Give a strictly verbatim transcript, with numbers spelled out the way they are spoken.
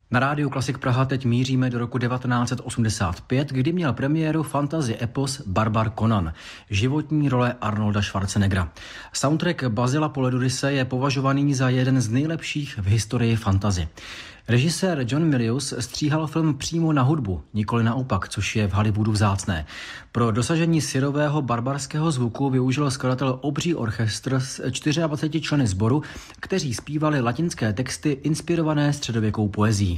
Na rádiu Klasik Praha teď míříme do roku devatenáct osmdesát pět, kdy měl premiéru fantasy epos Barbar Conan, životní role Arnolda Schwarzeneggera. Soundtrack Basila Polidurise je považovaný za jeden z nejlepších v historii fantasy. Režisér John Milius stříhal film přímo na hudbu, nikoli naopak, což je v Hollywoodu vzácné. Pro dosažení syrového barbarského zvuku využil skladatel obří orchestr s dvaceti čtyřmi členy sboru, kteří zpívali latinské texty inspirované středověkou poezií.